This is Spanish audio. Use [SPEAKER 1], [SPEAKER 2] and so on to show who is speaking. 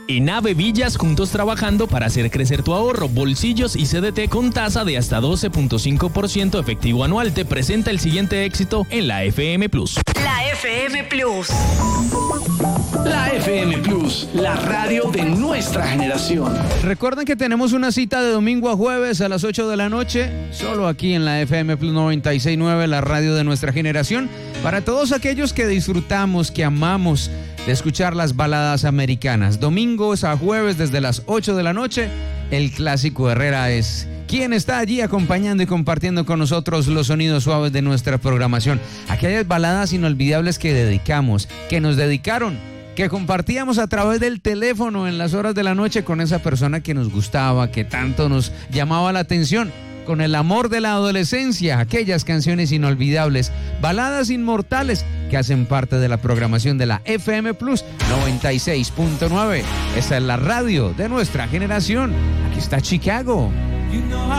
[SPEAKER 1] En AVE Villas, juntos trabajando para hacer crecer tu ahorro, bolsillos y CDT con tasa de hasta 12.5% efectivo anual. Te presenta el siguiente éxito en la FM Plus.
[SPEAKER 2] La FM Plus.
[SPEAKER 3] La FM Plus, la radio de nuestra generación.
[SPEAKER 4] Recuerden que tenemos una cita de domingo a jueves a las 8 de la noche, solo aquí en la FM Plus 96.9, la radio de nuestra generación, para todos aquellos que disfrutamos, que amamos de escuchar las baladas americanas. Domingos a jueves desde las 8 de la noche, el Clásico Herrera es quien está allí acompañando y compartiendo con nosotros los sonidos suaves de nuestra programación. Aquellas baladas inolvidables que dedicamos, que nos dedicaron, que compartíamos a través del teléfono en las horas de la noche con esa persona que nos gustaba, que tanto nos llamaba la atención, con el amor de la adolescencia, aquellas canciones inolvidables, baladas inmortales que hacen parte de la programación de la FM Plus 96.9. Esta es la radio de nuestra generación. Aquí está Chicago.